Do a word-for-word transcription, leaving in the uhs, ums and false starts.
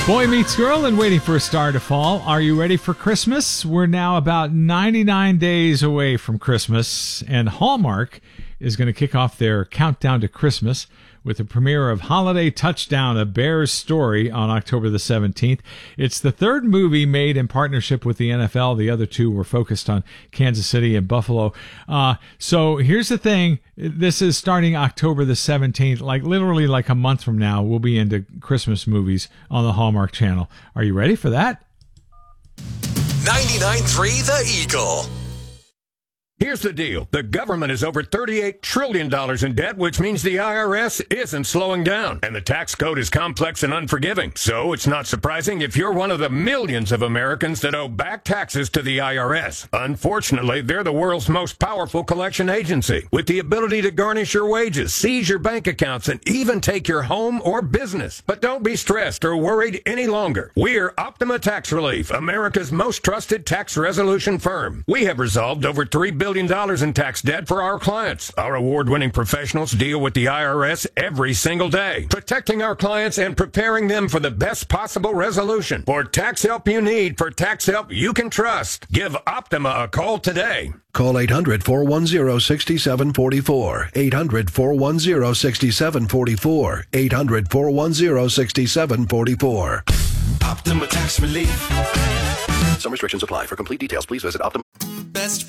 Boy Meets Girl and Waiting for a Star to Fall. Are you ready for Christmas? We're now about ninety-nine days away from Christmas, and Hallmark is going to kick off their countdown to Christmas with the premiere of Holiday Touchdown, A Bear's Story, on October the seventeenth. It's the third movie made in partnership with the N F L. The other two were focused on Kansas City and Buffalo. Uh, so here's the thing. This is starting October the seventeenth, like literally like a month from now. We'll be into Christmas movies on the Hallmark Channel. Are you ready for that? ninety-nine point three The Eagle. Here's the deal. The government is over thirty-eight trillion dollars in debt, which means the I R S isn't slowing down. And the tax code is complex and unforgiving. So it's not surprising if you're one of the millions of Americans that owe back taxes to the I R S. Unfortunately, they're the world's most powerful collection agency, with the ability to garnish your wages, seize your bank accounts, and even take your home or business. But don't be stressed or worried any longer. We're Optima Tax Relief, America's most trusted tax resolution firm. We have resolved over three billion dollars in tax debt for our clients. Our award-winning professionals deal with the I R S every single day, protecting our clients and preparing them for the best possible resolution. For tax help you need, for tax help you can trust, give Optima a call today. Call eight hundred, four one zero, six seven four four. eight hundred, four one zero, six seven four four. eight hundred, four one zero, six seven four four. Optima Tax Relief. Some restrictions apply. For complete details, please visit Optima. Best